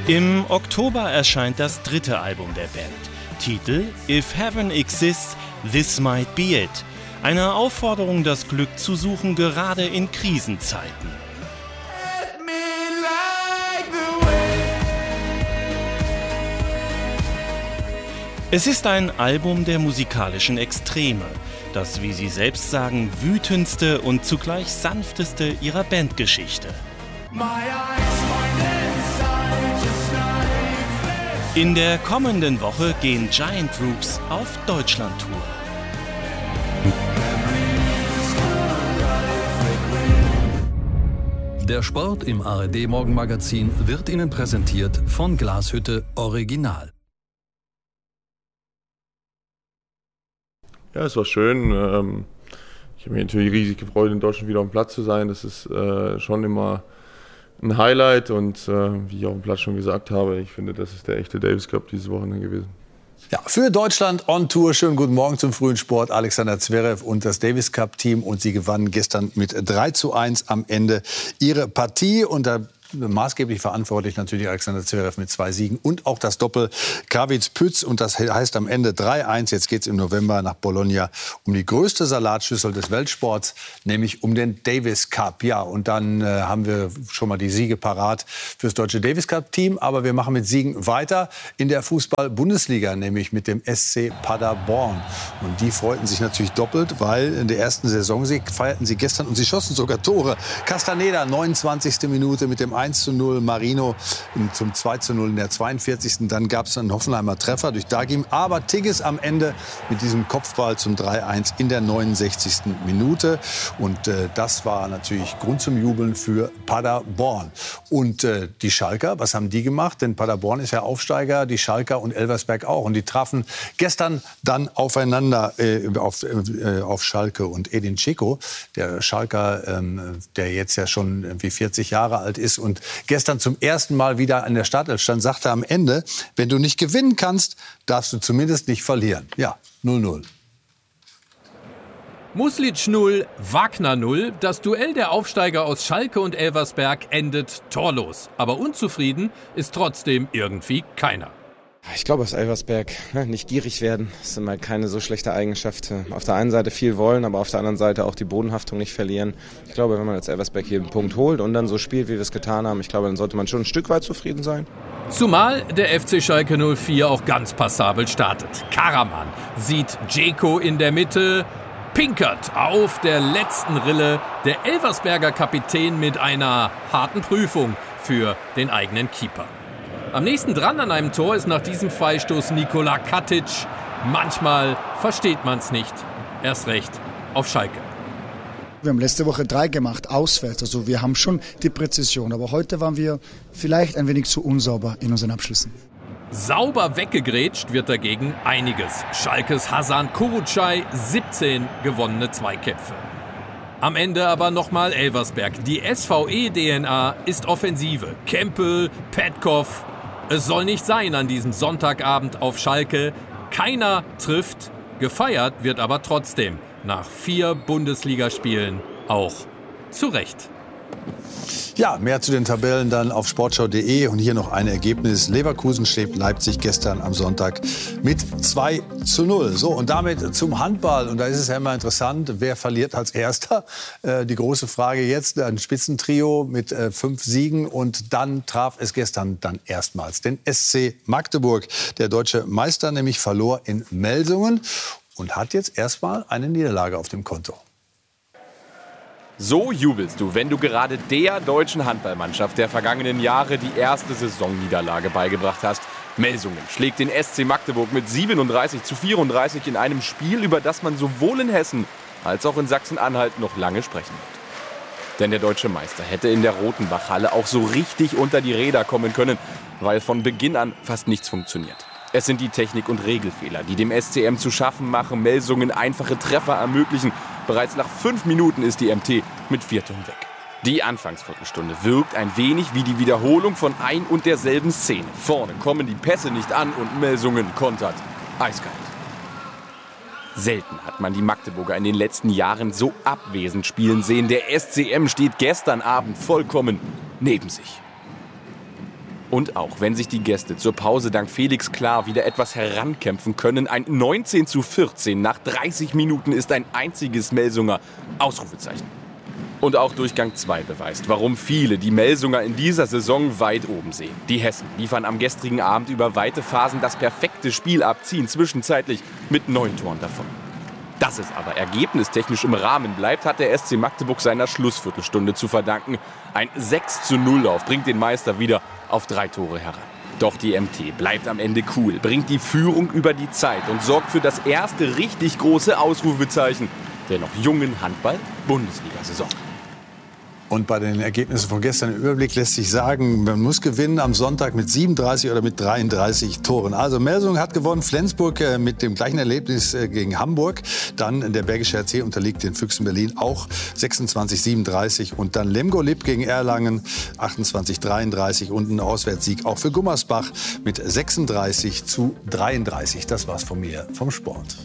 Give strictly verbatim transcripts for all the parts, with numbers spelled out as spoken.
Im Oktober erscheint das dritte Album der Band. Titel If Heaven Exists, This Might Be It. Eine Aufforderung, das Glück zu suchen, gerade in Krisenzeiten. Es ist ein Album der musikalischen Extreme, das, wie sie selbst sagen, wütendste und zugleich sanfteste ihrer Bandgeschichte. In der kommenden Woche gehen Giant Rooks auf Deutschlandtour. Der Sport im A R D Morgenmagazin wird Ihnen präsentiert von Glashütte Original. Ja, es war schön. Ich habe mich natürlich riesig gefreut, in Deutschland wieder auf dem Platz zu sein. Das ist schon immer ein Highlight und wie ich auf dem Platz schon gesagt habe, ich finde, das ist der echte Davis Cup dieses Wochenende gewesen. Ja, für Deutschland on Tour. Schönen guten Morgen zum frühen Sport. Alexander Zverev und das Davis Cup Team. Und sie gewannen gestern mit drei zu eins am Ende ihre Partie. Und da maßgeblich verantwortlich natürlich Alexander Zverev mit zwei Siegen und auch das Doppel Krawietz-Pütz. Und das heißt am Ende drei eins. Jetzt geht es im November nach Bologna um die größte Salatschüssel des Weltsports, nämlich um den Davis Cup. Ja, und dann äh, haben wir schon mal die Siege parat fürs deutsche Davis Cup Team. Aber wir machen mit Siegen weiter in der Fußball-Bundesliga, nämlich mit dem S C Paderborn. Und die freuten sich natürlich doppelt, weil in der ersten Saisonsieg feierten sie gestern und sie schossen sogar Tore. Castaneda, neunundzwanzigste Minute mit dem eins zu null, Marino zum zwei zu null in der zweiundvierzigsten Dann gab es einen Hoffenheimer Treffer durch Dagim. Aber Tigges am Ende mit diesem Kopfball zum drei eins in der neunundsechzigsten Minute. Und äh, das war natürlich Grund zum Jubeln für Paderborn. Und äh, die Schalker, was haben die gemacht? Denn Paderborn ist ja Aufsteiger, die Schalker und Elversberg auch. Und die trafen gestern dann aufeinander äh, auf, äh, auf Schalke. Und Edin Dzeko, der Schalker, ähm, der jetzt ja schon irgendwie vierzig Jahre alt ist und gestern zum ersten Mal wieder an der Startelf stand, sagte am Ende, wenn du nicht gewinnen kannst, darfst du zumindest nicht verlieren. Ja, null null. Muslic null, Wagner null. Das Duell der Aufsteiger aus Schalke und Elversberg endet torlos. Aber unzufrieden ist trotzdem irgendwie keiner. Ich glaube, aus Elversberg ne, nicht gierig werden, das ist immer keine so schlechte Eigenschaft. Auf der einen Seite viel wollen, aber auf der anderen Seite auch die Bodenhaftung nicht verlieren. Ich glaube, wenn man als Elversberg hier einen Punkt holt und dann so spielt, wie wir es getan haben, ich glaube, dann sollte man schon ein Stück weit zufrieden sein. Zumal der F C Schalke null vier auch ganz passabel startet. Karaman sieht Dzeko in der Mitte, pinkert auf der letzten Rille. Der Elversberger Kapitän mit einer harten Prüfung für den eigenen Keeper. Am nächsten dran an einem Tor ist nach diesem Freistoß Nikola Katic. Manchmal versteht man es nicht. Erst recht auf Schalke. Wir haben letzte Woche drei gemacht, auswärts. Also wir haben schon die Präzision. Aber heute waren wir vielleicht ein wenig zu unsauber in unseren Abschlüssen. Sauber weggegrätscht wird dagegen einiges. Schalkes Hasan Kurucay, siebzehn gewonnene Zweikämpfe. Am Ende aber nochmal Elversberg. Die S V E-D N A ist Offensive. Kempel, Petkov. Es soll nicht sein an diesem Sonntagabend auf Schalke. Keiner trifft. Gefeiert wird aber trotzdem nach vier Bundesligaspielen auch zu Recht. Ja, mehr zu den Tabellen dann auf sportschau punkt de. Und hier noch ein Ergebnis. Leverkusen schlägt Leipzig gestern am Sonntag mit zwei zu null. So, und damit zum Handball. Und da ist es ja immer interessant, wer verliert als Erster. Äh, die große Frage jetzt, ein Spitzentrio mit äh, fünf Siegen. Und dann traf es gestern dann erstmals den S C Magdeburg. Der deutsche Meister nämlich verlor in Melsungen und hat jetzt erstmal eine Niederlage auf dem Konto. So jubelst du, wenn du gerade der deutschen Handballmannschaft der vergangenen Jahre die erste Saisonniederlage beigebracht hast. Melsungen schlägt den S C Magdeburg mit siebenunddreißig zu vierunddreißig in einem Spiel, über das man sowohl in Hessen als auch in Sachsen-Anhalt noch lange sprechen wird. Denn der deutsche Meister hätte in der Rotenbachhalle auch so richtig unter die Räder kommen können, weil von Beginn an fast nichts funktioniert. Es sind die Technik- und Regelfehler, die dem S C M zu schaffen machen, Melsungen einfache Treffer ermöglichen. Bereits nach fünf Minuten ist die M T mit vier Toren weg. Die Anfangsviertelstunde wirkt ein wenig wie die Wiederholung von ein und derselben Szene. Vorne kommen die Pässe nicht an und Melsungen kontert eiskalt. Selten hat man die Magdeburger in den letzten Jahren so abwesend spielen sehen. Der S C M steht gestern Abend vollkommen neben sich. Und auch wenn sich die Gäste zur Pause dank Felix Klar wieder etwas herankämpfen können, ein neunzehn zu vierzehn nach dreißig Minuten ist ein einziges Melsunger Ausrufezeichen. Und auch Durchgang zwei beweist, warum viele die Melsunger in dieser Saison weit oben sehen. Die Hessen liefern am gestrigen Abend über weite Phasen das perfekte Spiel ab, ziehen zwischenzeitlich mit neun Toren davon. Dass es aber ergebnistechnisch im Rahmen bleibt, hat der S C Magdeburg seiner Schlussviertelstunde zu verdanken. Ein sechs zu null Lauf bringt den Meister wieder auf drei Tore heran. Doch die M T bleibt am Ende cool, bringt die Führung über die Zeit und sorgt für das erste richtig große Ausrufezeichen der noch jungen Handball-Bundesliga-Saison. Und bei den Ergebnissen von gestern im Überblick lässt sich sagen, man muss gewinnen am Sonntag mit siebenunddreißig oder mit dreiunddreißig Toren. Also Melsungen hat gewonnen, Flensburg äh, mit dem gleichen Erlebnis äh, gegen Hamburg. Dann der Bergische R C unterliegt den Füchsen Berlin auch sechsundzwanzig siebenunddreißig. Und dann Lemgo-Lipp gegen Erlangen achtundzwanzig dreiunddreißig. Und ein Auswärtssieg auch für Gummersbach mit sechsunddreißig zu dreiunddreißig. Das war's von mir vom Sport.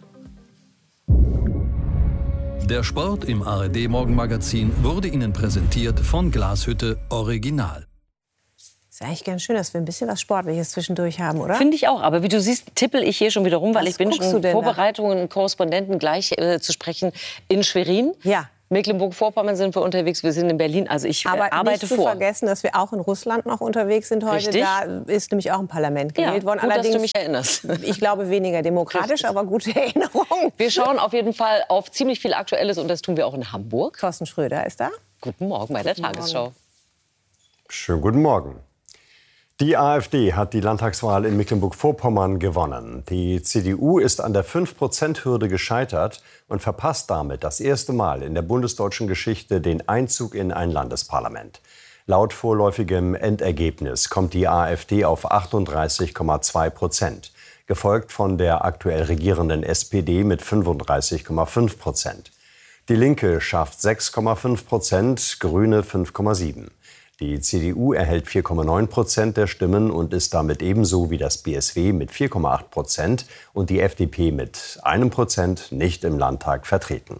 Der Sport im A R D-Morgenmagazin wurde Ihnen präsentiert von Glashütte Original. Ist eigentlich ganz schön, dass wir ein bisschen was Sportliches zwischendurch haben, oder? Finde ich auch. Aber wie du siehst, tippel ich hier schon wieder rum, weil Was ich bin guckst schon du denn in Vorbereitungen, Korrespondenten gleich äh, zu sprechen in Schwerin. Ja. Mecklenburg-Vorpommern sind wir unterwegs, wir sind in Berlin. Also ich äh, Aber arbeite nicht zu vor. vergessen, dass wir auch in Russland noch unterwegs sind heute. Richtig. Da ist nämlich auch ein Parlament gewählt Ja, worden. gut, Allerdings, dass du mich erinnerst. Ich glaube, weniger demokratisch, Richtig. aber gute Erinnerung. Wir schauen auf jeden Fall auf ziemlich viel Aktuelles und das tun wir auch in Hamburg. Thorsten Schröder ist da. Guten Morgen bei der Guten Tagesschau. Morgen. Schönen guten Morgen. Die AfD hat die Landtagswahl in Mecklenburg-Vorpommern gewonnen. Die C D U ist an der fünf Prozent Hürde gescheitert und verpasst damit das erste Mal in der bundesdeutschen Geschichte den Einzug in ein Landesparlament. Laut vorläufigem Endergebnis kommt die AfD auf achtunddreißig Komma zwei Prozent, gefolgt von der aktuell regierenden S P D mit fünfunddreißig Komma fünf Prozent. Die Linke schafft sechs Komma fünf Prozent, Grüne fünf Komma sieben. Die C D U erhält vier Komma neun Prozent der Stimmen und ist damit ebenso wie das B S W mit vier Komma acht Prozent und die F D P mit einem Prozent nicht im Landtag vertreten.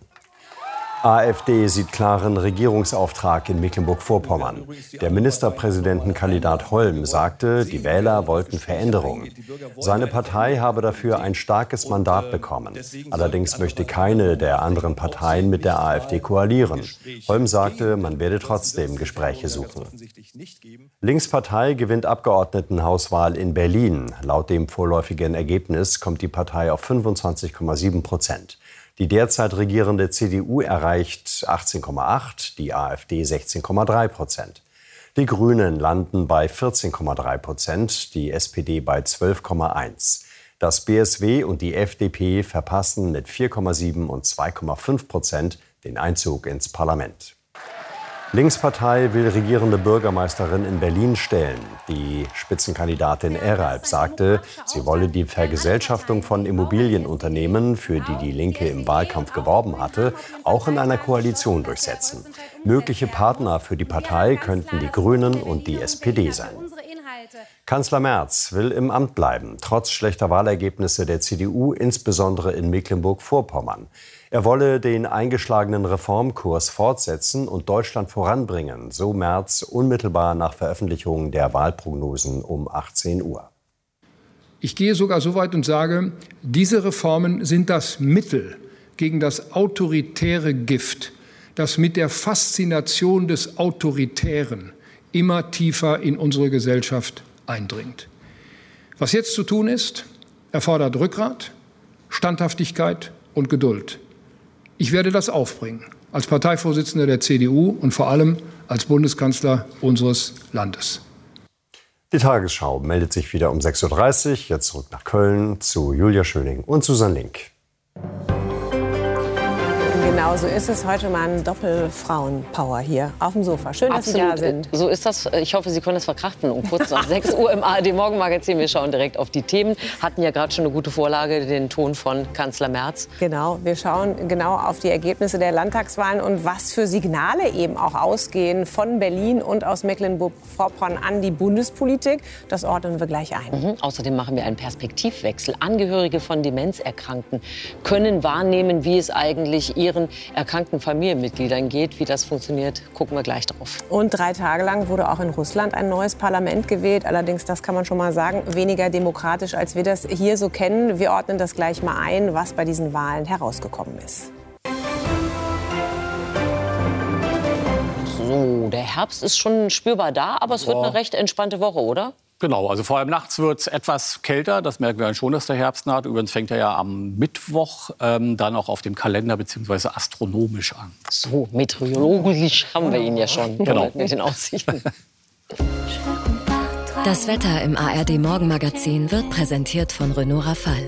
AfD sieht klaren Regierungsauftrag in Mecklenburg-Vorpommern. Der Ministerpräsidentenkandidat Holm sagte, die Wähler wollten Veränderungen. Seine Partei habe dafür ein starkes Mandat bekommen. Allerdings möchte keine der anderen Parteien mit der AfD koalieren. Holm sagte, man werde trotzdem Gespräche suchen. Linkspartei gewinnt Abgeordnetenhauswahl in Berlin. Laut dem vorläufigen Ergebnis kommt die Partei auf fünfundzwanzig Komma sieben Prozent. Die derzeit regierende C D U erreicht achtzehn Komma acht, die AfD sechzehn Komma drei Prozent. Die Grünen landen bei vierzehn Komma drei Prozent, die S P D bei zwölf Komma eins. Das B S W und die F D P verpassen mit vier Komma sieben und zwei Komma fünf Prozent den Einzug ins Parlament. Linkspartei will regierende Bürgermeisterin in Berlin stellen. Die Spitzenkandidatin Eralb sagte, sie wolle die Vergesellschaftung von Immobilienunternehmen, für die die Linke im Wahlkampf geworben hatte, auch in einer Koalition durchsetzen. Mögliche Partner für die Partei könnten die Grünen und die S P D sein. Kanzler Merz will im Amt bleiben, trotz schlechter Wahlergebnisse der C D U, insbesondere in Mecklenburg-Vorpommern. Er wolle den eingeschlagenen Reformkurs fortsetzen und Deutschland voranbringen, so Merz unmittelbar nach Veröffentlichung der Wahlprognosen um achtzehn Uhr. Ich gehe sogar so weit und sage, diese Reformen sind das Mittel gegen das autoritäre Gift, das mit der Faszination des Autoritären immer tiefer in unsere Gesellschaft eindringt. Was jetzt zu tun ist, erfordert Rückgrat, Standhaftigkeit und Geduld. Ich werde das aufbringen, als Parteivorsitzender der C D U und vor allem als Bundeskanzler unseres Landes. Die Tagesschau meldet sich wieder um sechs Uhr dreißig, jetzt zurück nach Köln zu Julia Schöning und Susanne Link. Genau so ist es. Heute mal ein Doppel-Frauen-Power hier auf dem Sofa. Schön, dass Absolut. Sie da sind. So ist das. Ich hoffe, Sie können das verkraften. Um kurz nach sechs Uhr im A R D-Morgenmagazin. Wir schauen direkt auf die Themen. Hatten ja gerade schon eine gute Vorlage, den Ton von Kanzler Merz. Genau, wir schauen genau auf die Ergebnisse der Landtagswahlen und was für Signale eben auch ausgehen von Berlin und aus Mecklenburg-Vorpommern an die Bundespolitik. Das ordnen wir gleich ein. Mhm. Außerdem machen wir einen Perspektivwechsel. Angehörige von Demenzerkrankten können wahrnehmen, wie es eigentlich ihren ihren erkrankten Familienmitgliedern geht. Wie das funktioniert, gucken wir gleich drauf. Und drei Tage lang wurde auch in Russland ein neues Parlament gewählt. Allerdings, das kann man schon mal sagen, weniger demokratisch, als wir das hier so kennen. Wir ordnen das gleich mal ein, was bei diesen Wahlen herausgekommen ist. So, der Herbst ist schon spürbar da, aber es wird eine recht entspannte Woche, oder? Genau, also vor allem nachts wird es etwas kälter. Das merken wir dann schon, dass der Herbst naht. Übrigens fängt er ja am Mittwoch ähm, dann auch auf dem Kalender bzw. astronomisch an. So, meteorologisch haben wir ihn ja schon. Genau. Mit den Aussichten. Das Wetter im A R D-Morgenmagazin wird präsentiert von Renault Rafale.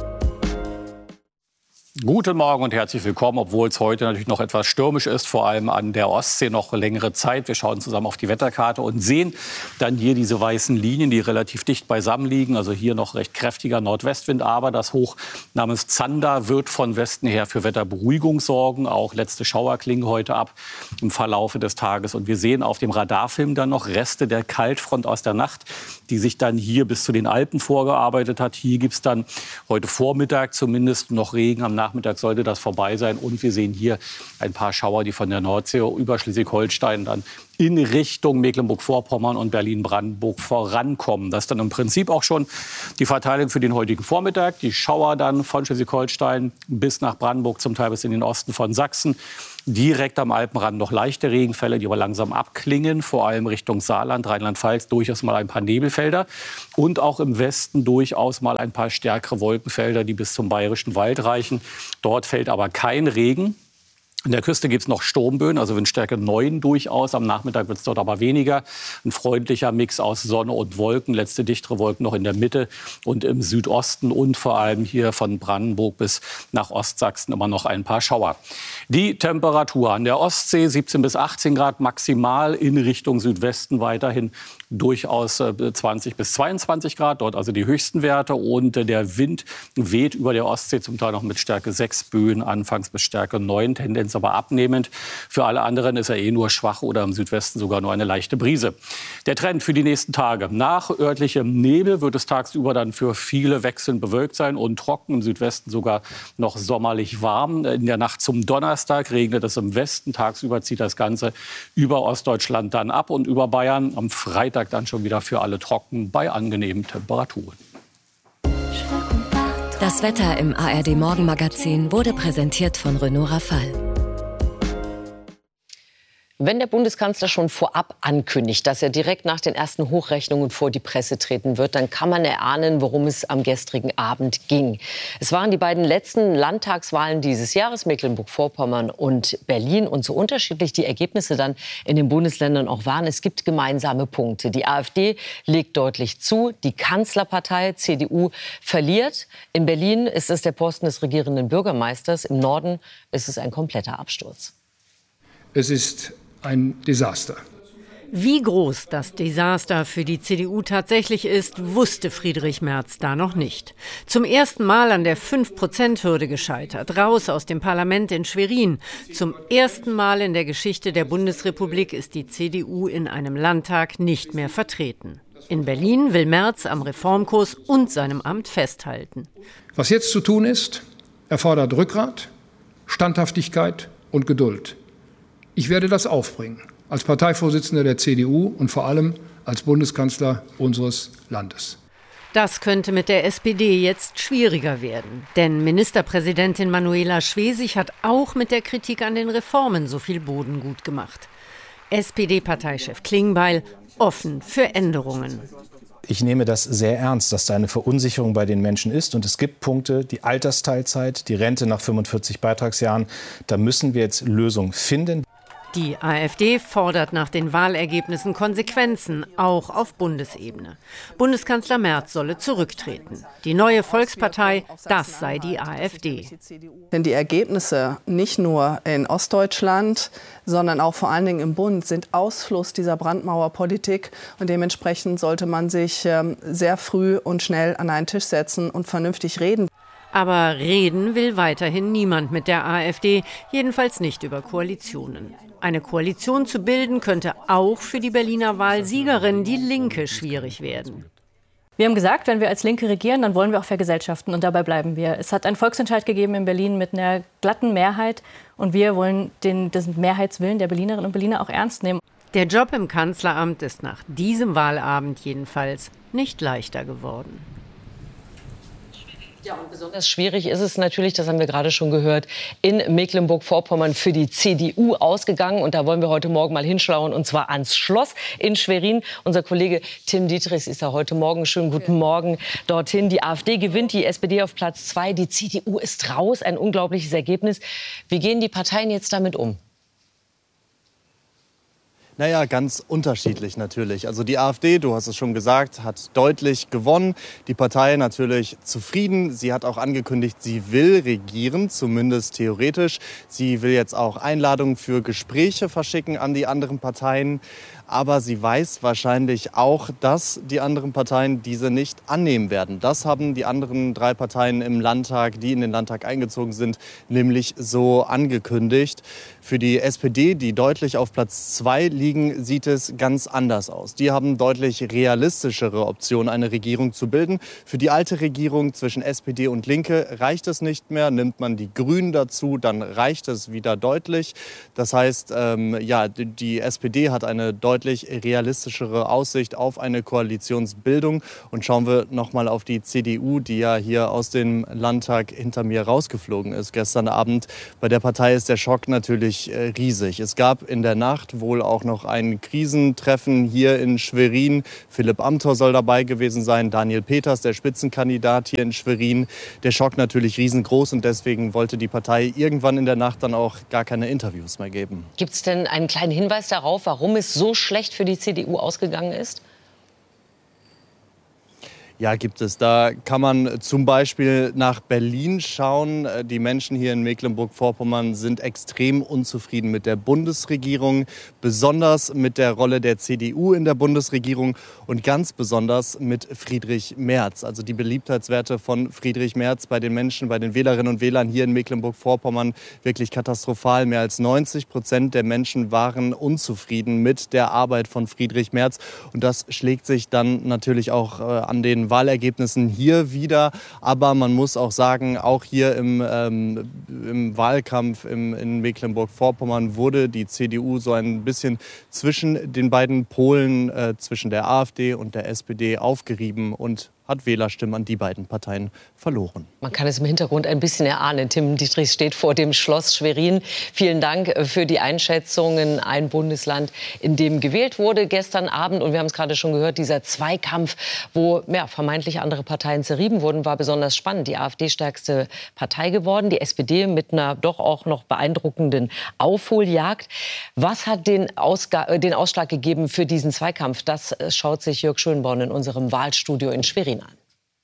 Guten Morgen und herzlich willkommen, obwohl es heute natürlich noch etwas stürmisch ist, vor allem an der Ostsee noch längere Zeit. Wir schauen zusammen auf die Wetterkarte und sehen dann hier diese weißen Linien, die relativ dicht beisammen liegen. Also hier noch recht kräftiger Nordwestwind, aber das Hoch namens Zander wird von Westen her für Wetterberuhigung sorgen. Auch letzte Schauer klingen heute ab im Verlaufe des Tages. Und wir sehen auf dem Radarfilm dann noch Reste der Kaltfront aus der Nacht, die sich dann hier bis zu den Alpen vorgearbeitet hat. Hier gibt es dann heute Vormittag zumindest noch Regen. Am Nachmittag sollte das vorbei sein. Und wir sehen hier ein paar Schauer, die von der Nordsee über Schleswig-Holstein dann in Richtung Mecklenburg-Vorpommern und Berlin-Brandenburg vorankommen. Das ist dann im Prinzip auch schon die Verteilung für den heutigen Vormittag. Die Schauer dann von Schleswig-Holstein bis nach Brandenburg, zum Teil bis in den Osten von Sachsen. Direkt am Alpenrand noch leichte Regenfälle, die aber langsam abklingen, vor allem Richtung Saarland, Rheinland-Pfalz, durchaus mal ein paar Nebelfelder. Und auch im Westen durchaus mal ein paar stärkere Wolkenfelder, die bis zum Bayerischen Wald reichen. Dort fällt aber kein Regen. In der Küste gibt es noch Sturmböen, also Windstärke neun durchaus. Am Nachmittag wird es dort aber weniger. Ein freundlicher Mix aus Sonne und Wolken. Letzte dichtere Wolken noch in der Mitte und im Südosten. Und vor allem hier von Brandenburg bis nach Ostsachsen immer noch ein paar Schauer. Die Temperatur an der Ostsee siebzehn bis achtzehn Grad maximal. In Richtung Südwesten weiterhin durchaus zwanzig bis zweiundzwanzig Grad. Dort also die höchsten Werte. Und der Wind weht über der Ostsee zum Teil noch mit Stärke sechs Böen. Anfangs bis Stärke neun. Tendenz aber abnehmend. Für alle anderen ist er eh nur schwach oder im Südwesten sogar nur eine leichte Brise. Der Trend für die nächsten Tage. Nach örtlichem Nebel wird es tagsüber dann für viele wechselnd bewölkt sein und trocken. Im Südwesten sogar noch sommerlich warm. In der Nacht zum Donnerstag regnet es im Westen. Tagsüber zieht das Ganze über Ostdeutschland dann ab und über Bayern. Am Freitag dann schon wieder für alle trocken bei angenehmen Temperaturen. Das Wetter im A R D-Morgenmagazin wurde präsentiert von Renault Rafale. Wenn der Bundeskanzler schon vorab ankündigt, dass er direkt nach den ersten Hochrechnungen vor die Presse treten wird, dann kann man erahnen, worum es am gestrigen Abend ging. Es waren die beiden letzten Landtagswahlen dieses Jahres, Mecklenburg-Vorpommern und Berlin. Und so unterschiedlich die Ergebnisse dann in den Bundesländern auch waren, es gibt gemeinsame Punkte. Die AfD legt deutlich zu, die Kanzlerpartei C D U verliert. In Berlin ist es der Posten des regierenden Bürgermeisters, im Norden ist es ein kompletter Absturz. Es ist ein Desaster. Wie groß das Desaster für die C D U tatsächlich ist, wusste Friedrich Merz da noch nicht. Zum ersten Mal an der fünf Prozent Hürde gescheitert, raus aus dem Parlament in Schwerin. Zum ersten Mal in der Geschichte der Bundesrepublik ist die C D U in einem Landtag nicht mehr vertreten. In Berlin will Merz am Reformkurs und seinem Amt festhalten. Was jetzt zu tun ist, erfordert Rückgrat, Standhaftigkeit und Geduld. Ich werde das aufbringen, als Parteivorsitzender der C D U und vor allem als Bundeskanzler unseres Landes. Das könnte mit der S P D jetzt schwieriger werden. Denn Ministerpräsidentin Manuela Schwesig hat auch mit der Kritik an den Reformen so viel Boden gut gemacht. S P D-Parteichef Klingbeil offen für Änderungen. Ich nehme das sehr ernst, dass da eine Verunsicherung bei den Menschen ist. Und es gibt Punkte, die Altersteilzeit, die Rente nach fünfundvierzig Beitragsjahren. Da müssen wir jetzt Lösungen finden. Die AfD fordert nach den Wahlergebnissen Konsequenzen, auch auf Bundesebene. Bundeskanzler Merz solle zurücktreten. Die neue Volkspartei, das sei die AfD. Denn die Ergebnisse nicht nur in Ostdeutschland, sondern auch vor allen Dingen im Bund sind Ausfluss dieser Brandmauerpolitik. Und dementsprechend sollte man sich sehr früh und schnell an einen Tisch setzen und vernünftig reden. Aber reden will weiterhin niemand mit der AfD, jedenfalls nicht über Koalitionen. Eine Koalition zu bilden, könnte auch für die Berliner Wahlsiegerin, die Linke, schwierig werden. Wir haben gesagt, wenn wir als Linke regieren, dann wollen wir auch vergesellschaften und dabei bleiben wir. Es hat einen Volksentscheid gegeben in Berlin mit einer glatten Mehrheit und wir wollen den, den Mehrheitswillen der Berlinerinnen und Berliner auch ernst nehmen. Der Job im Kanzleramt ist nach diesem Wahlabend jedenfalls nicht leichter geworden. Ja, und besonders schwierig ist es natürlich, das haben wir gerade schon gehört, in Mecklenburg-Vorpommern für die C D U ausgegangen. Und da wollen wir heute Morgen mal hinschauen, und zwar ans Schloss in Schwerin. Unser Kollege Tim Dietrichs ist da heute Morgen. Schönen guten Morgen dorthin. Die AfD gewinnt, die S P D auf Platz zwei, die C D U ist raus. Ein unglaubliches Ergebnis. Wie gehen die Parteien jetzt damit um? Naja, ganz unterschiedlich natürlich. Also die AfD, du hast es schon gesagt, hat deutlich gewonnen. Die Partei natürlich zufrieden. Sie hat auch angekündigt, sie will regieren, zumindest theoretisch. Sie will jetzt auch Einladungen für Gespräche verschicken an die anderen Parteien. Aber sie weiß wahrscheinlich auch, dass die anderen Parteien diese nicht annehmen werden. Das haben die anderen drei Parteien im Landtag, die in den Landtag eingezogen sind, nämlich so angekündigt. Für die S P D, die deutlich auf Platz zwei liegen, sieht es ganz anders aus. Die haben deutlich realistischere Optionen, eine Regierung zu bilden. Für die alte Regierung zwischen S P D und Linke reicht es nicht mehr. Nimmt man die Grünen dazu, dann reicht es wieder deutlich. Das heißt, ähm, ja, die S P D hat eine deutlich realistischere Aussicht auf eine Koalitionsbildung. Und schauen wir noch mal auf die C D U, die ja hier aus dem Landtag hinter mir rausgeflogen ist gestern Abend. Bei der Partei ist der Schock natürlich riesig. Es gab in der Nacht wohl auch noch ein Krisentreffen hier in Schwerin. Philipp Amthor soll dabei gewesen sein, Daniel Peters, der Spitzenkandidat hier in Schwerin. Der Schock natürlich riesengroß und deswegen wollte die Partei irgendwann in der Nacht dann auch gar keine Interviews mehr geben. Gibt es denn einen kleinen Hinweis darauf, warum es so schlecht für die C D U ausgegangen ist? Ja, gibt es. Da kann man zum Beispiel nach Berlin schauen. Die Menschen hier in Mecklenburg-Vorpommern sind extrem unzufrieden mit der Bundesregierung, besonders mit der Rolle der C D U in der Bundesregierung und ganz besonders mit Friedrich Merz. Also die Beliebtheitswerte von Friedrich Merz bei den Menschen, bei den Wählerinnen und Wählern hier in Mecklenburg-Vorpommern wirklich katastrophal. Mehr als neunzig Prozent der Menschen waren unzufrieden mit der Arbeit von Friedrich Merz. Und das schlägt sich dann natürlich auch äh, an den Wahlergebnissen hier wieder. Aber man muss auch sagen, auch hier im, ähm, im Wahlkampf im, in Mecklenburg-Vorpommern wurde die C D U so ein bisschen zwischen den beiden Polen, äh, zwischen der AfD und der S P D aufgerieben und hat Wählerstimmen an die beiden Parteien verloren. Man kann es im Hintergrund ein bisschen erahnen. Tim Dietrichs steht vor dem Schloss Schwerin. Vielen Dank für die Einschätzungen. Ein Bundesland, in dem gewählt wurde gestern Abend. Und wir haben es gerade schon gehört, dieser Zweikampf, wo ja, vermeintlich andere Parteien zerrieben wurden, war besonders spannend. Die AfD stärkste Partei geworden, die S P D mit einer doch auch noch beeindruckenden Aufholjagd. Was hat den, Ausga- den Ausschlag gegeben für diesen Zweikampf? Das schaut sich Jörg Schönborn in unserem Wahlstudio in Schwerin an.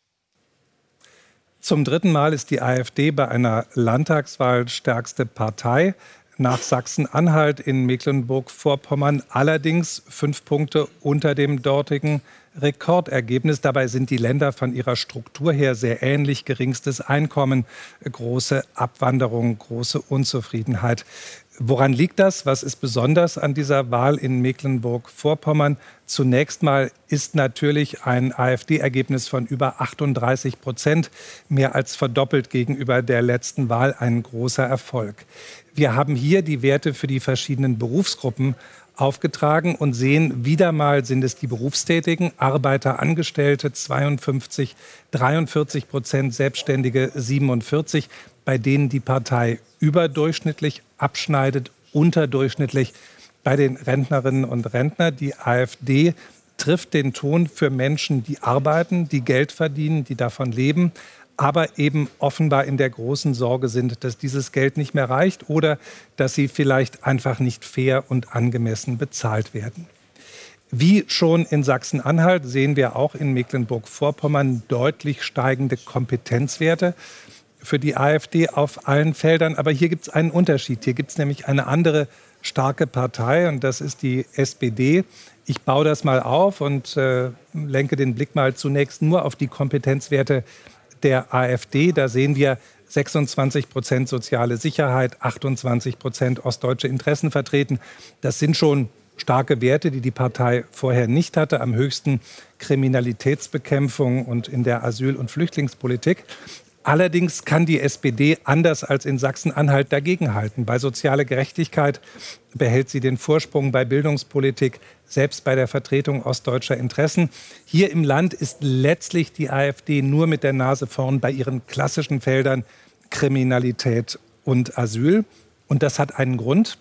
Zum dritten Mal ist die AfD bei einer Landtagswahl stärkste Partei. Nach Sachsen-Anhalt in Mecklenburg-Vorpommern allerdings fünf Punkte unter dem dortigen Rekordergebnis. Dabei sind die Länder von ihrer Struktur her sehr ähnlich. Geringstes Einkommen, große Abwanderung, große Unzufriedenheit. Woran liegt das? Was ist besonders an dieser Wahl in Mecklenburg-Vorpommern? Zunächst mal ist natürlich ein AfD-Ergebnis von über achtunddreißig Prozent, mehr als verdoppelt gegenüber der letzten Wahl, ein großer Erfolg. Wir haben hier die Werte für die verschiedenen Berufsgruppen aufgetragen und sehen, wieder mal sind es die Berufstätigen, Arbeiter, Angestellte, zweiundfünfzig, dreiundvierzig Prozent, Selbstständige, siebenundvierzig, bei denen die Partei überdurchschnittlich abschneidet, unterdurchschnittlich bei den Rentnerinnen und Rentnern. Die AfD trifft den Ton für Menschen, die arbeiten, die Geld verdienen, die davon leben, aber eben offenbar in der großen Sorge sind, dass dieses Geld nicht mehr reicht oder dass sie vielleicht einfach nicht fair und angemessen bezahlt werden. Wie schon in Sachsen-Anhalt sehen wir auch in Mecklenburg-Vorpommern deutlich steigende Kompetenzwerte für die AfD auf allen Feldern. Aber hier gibt es einen Unterschied. Hier gibt es nämlich eine andere starke Partei und das ist die S P D. Ich baue das mal auf und äh, lenke den Blick mal zunächst nur auf die Kompetenzwerte der AfD. Da sehen wir sechsundzwanzig Prozent soziale Sicherheit, achtundzwanzig Prozent ostdeutsche Interessen vertreten. Das sind schon starke Werte, die die Partei vorher nicht hatte, am höchsten Kriminalitätsbekämpfung und in der Asyl- und Flüchtlingspolitik. Allerdings kann die S P D anders als in Sachsen-Anhalt dagegenhalten. Bei sozialer Gerechtigkeit behält sie den Vorsprung, bei Bildungspolitik, selbst bei der Vertretung ostdeutscher Interessen. Hier im Land ist letztlich die AfD nur mit der Nase vorn bei ihren klassischen Feldern Kriminalität und Asyl. Und das hat einen Grund.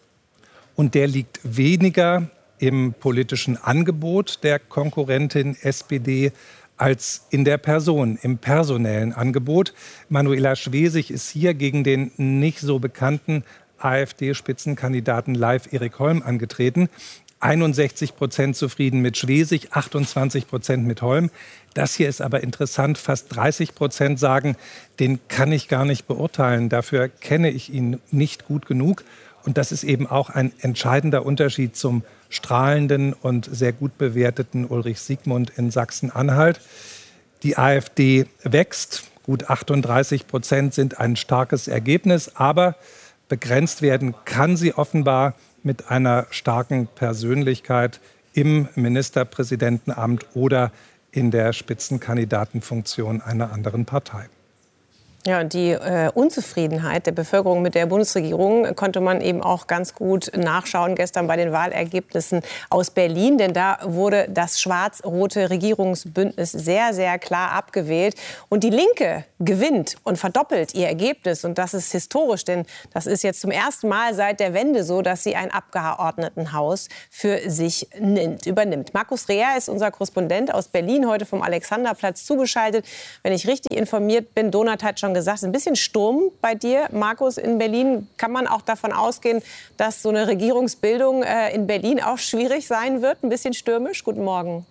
Und der liegt weniger im politischen Angebot der Konkurrentin S P D als in der Person, im personellen Angebot. Manuela Schwesig ist hier gegen den nicht so bekannten AfD-Spitzenkandidaten Leif Erik Holm angetreten. einundsechzig Prozent zufrieden mit Schwesig, achtundzwanzig Prozent mit Holm. Das hier ist aber interessant. Fast dreißig Prozent sagen, den kann ich gar nicht beurteilen. Dafür kenne ich ihn nicht gut genug. Und das ist eben auch ein entscheidender Unterschied zum strahlenden und sehr gut bewerteten Ulrich Siegmund in Sachsen-Anhalt. Die AfD wächst. Gut achtunddreißig Prozent sind ein starkes Ergebnis. Aber begrenzt werden kann sie offenbar mit einer starken Persönlichkeit im Ministerpräsidentenamt oder in der Spitzenkandidatenfunktion einer anderen Partei. Ja, und die äh, Unzufriedenheit der Bevölkerung mit der Bundesregierung konnte man eben auch ganz gut nachschauen gestern bei den Wahlergebnissen aus Berlin. Denn da wurde das schwarz-rote Regierungsbündnis sehr, sehr klar abgewählt. Und die Linke gewinnt und verdoppelt ihr Ergebnis. Und das ist historisch, denn das ist jetzt zum ersten Mal seit der Wende so, dass sie ein Abgeordnetenhaus für sich nimmt, übernimmt. Markus Reher ist unser Korrespondent aus Berlin, heute vom Alexanderplatz zugeschaltet. Wenn ich richtig informiert bin, Donat hat schon gesagt, ein bisschen Sturm bei dir, Markus, in Berlin. Kann man auch davon ausgehen, dass so eine Regierungsbildung äh, in Berlin auch schwierig sein wird? Ein bisschen stürmisch? Guten Morgen.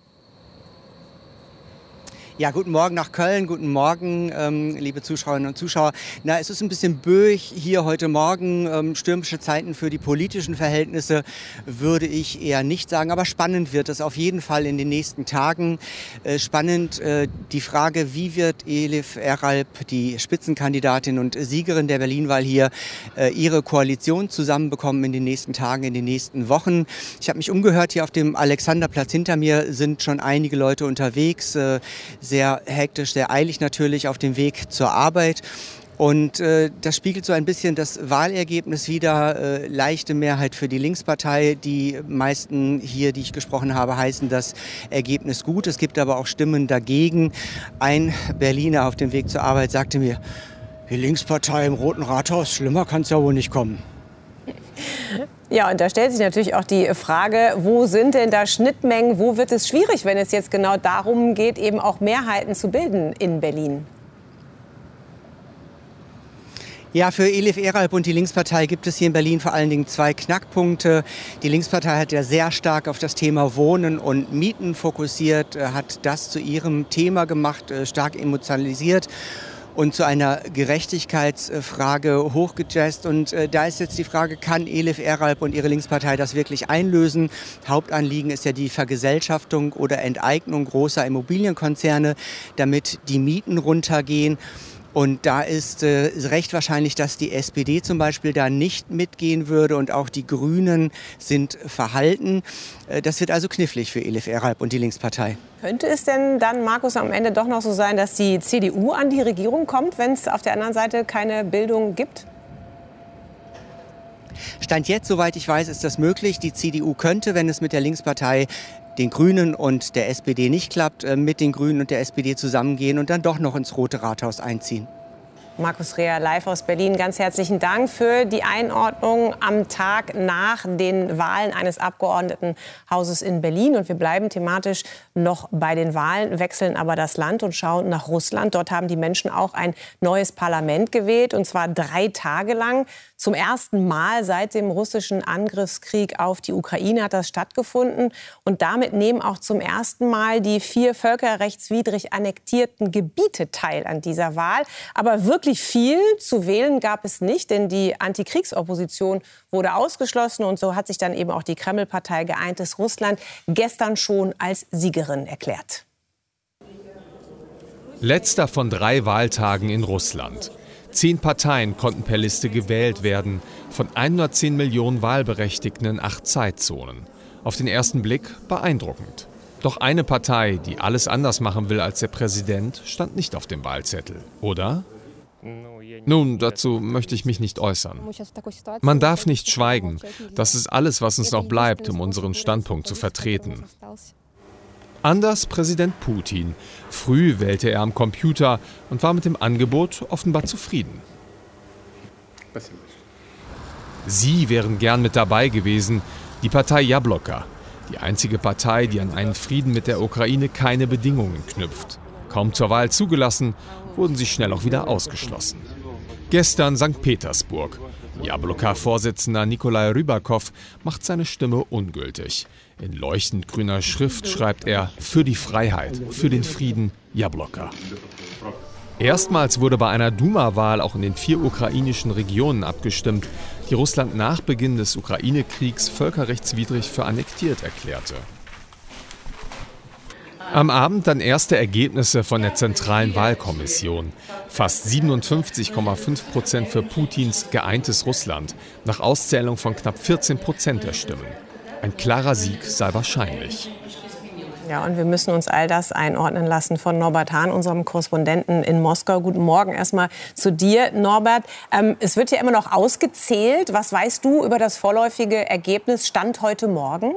Ja, guten Morgen nach Köln, guten Morgen, ähm, liebe Zuschauerinnen und Zuschauer. Na, es ist ein bisschen böig hier heute Morgen, ähm, stürmische Zeiten für die politischen Verhältnisse, würde ich eher nicht sagen. Aber spannend wird es auf jeden Fall in den nächsten Tagen. Äh, spannend äh, die Frage, wie wird Elif Eralp, die Spitzenkandidatin und Siegerin der Berlin-Wahl hier, äh, ihre Koalition zusammenbekommen in den nächsten Tagen, in den nächsten Wochen. Ich habe mich umgehört, hier auf dem Alexanderplatz hinter mir sind schon einige Leute unterwegs, äh, sehr hektisch, sehr eilig natürlich auf dem Weg zur Arbeit. Und äh, das spiegelt so ein bisschen das Wahlergebnis wider. Äh, leichte Mehrheit für die Linkspartei. Die meisten hier, die ich gesprochen habe, heißen das Ergebnis gut. Es gibt aber auch Stimmen dagegen. Ein Berliner auf dem Weg zur Arbeit sagte mir, die Linkspartei im Roten Rathaus, schlimmer kann es ja wohl nicht kommen. Ja, und da stellt sich natürlich auch die Frage, wo sind denn da Schnittmengen? Wo wird es schwierig, wenn es jetzt genau darum geht, eben auch Mehrheiten zu bilden in Berlin? Ja, für Elif Eralp und die Linkspartei gibt es hier in Berlin vor allen Dingen zwei Knackpunkte. Die Linkspartei hat ja sehr stark auf das Thema Wohnen und Mieten fokussiert, hat das zu ihrem Thema gemacht, stark emotionalisiert und zu einer Gerechtigkeitsfrage hochgejazzt. Und äh, da ist jetzt die Frage, kann Elif Eralp und ihre Linkspartei das wirklich einlösen? Hauptanliegen ist ja die Vergesellschaftung oder Enteignung großer Immobilienkonzerne, damit die Mieten runtergehen. Und da ist äh, recht wahrscheinlich, dass die S P D zum Beispiel da nicht mitgehen würde und auch die Grünen sind verhalten. Äh, das wird also knifflig für Elif Eralp und die Linkspartei. Könnte es denn dann, Markus, am Ende doch noch so sein, dass die C D U an die Regierung kommt, wenn es auf der anderen Seite keine Bildung gibt? Stand jetzt, soweit ich weiß, ist das möglich. Die C D U könnte, wenn es mit der Linkspartei, den Grünen und der S P D nicht klappt, mit den Grünen und der S P D zusammengehen und dann doch noch ins Rote Rathaus einziehen. Markus Reher live aus Berlin. Ganz herzlichen Dank für die Einordnung am Tag nach den Wahlen eines Abgeordnetenhauses in Berlin. Und wir bleiben thematisch noch bei den Wahlen, wechseln aber das Land und schauen nach Russland. Dort haben die Menschen auch ein neues Parlament gewählt, und zwar drei Tage lang. Zum ersten Mal seit dem russischen Angriffskrieg auf die Ukraine hat das stattgefunden. Und damit nehmen auch zum ersten Mal die vier völkerrechtswidrig annektierten Gebiete teil an dieser Wahl. Aber wirklich viel zu wählen gab es nicht, denn die Antikriegsopposition wurde ausgeschlossen. Und so hat sich dann eben auch die Kreml-Partei Geeintes Russland gestern schon als Siegerin erklärt. Letzter von drei Wahltagen in Russland. Zehn Parteien konnten per Liste gewählt werden, von hundertzehn Millionen Wahlberechtigten in acht Zeitzonen. Auf den ersten Blick beeindruckend. Doch eine Partei, die alles anders machen will als der Präsident, stand nicht auf dem Wahlzettel, oder? Nun, dazu möchte ich mich nicht äußern. Man darf nicht schweigen. Das ist alles, was uns noch bleibt, um unseren Standpunkt zu vertreten. Anders Präsident Putin. Früh wählte er am Computer und war mit dem Angebot offenbar zufrieden. Sie wären gern mit dabei gewesen, die Partei Jabloka. Die einzige Partei, die an einen Frieden mit der Ukraine keine Bedingungen knüpft. Kaum zur Wahl zugelassen, wurden sie schnell auch wieder ausgeschlossen. Gestern Sankt Petersburg. Jabloka-Vorsitzender Nikolai Rybakow macht seine Stimme ungültig. In leuchtend grüner Schrift schreibt er: Für die Freiheit, für den Frieden, Jabloka. Erstmals wurde bei einer Duma-Wahl auch in den vier ukrainischen Regionen abgestimmt, die Russland nach Beginn des Ukraine-Kriegs völkerrechtswidrig für annektiert erklärte. Am Abend dann erste Ergebnisse von der Zentralen Wahlkommission. Fast siebenundfünfzig Komma fünf Prozent für Putins geeintes Russland, nach Auszählung von knapp vierzehn Prozent der Stimmen. Ein klarer Sieg sei wahrscheinlich. Ja, und wir müssen uns all das einordnen lassen von Norbert Hahn, unserem Korrespondenten in Moskau. Guten Morgen erstmal zu dir, Norbert. Ähm, es wird ja immer noch ausgezählt. Was weißt du über das vorläufige Ergebnis Stand heute Morgen?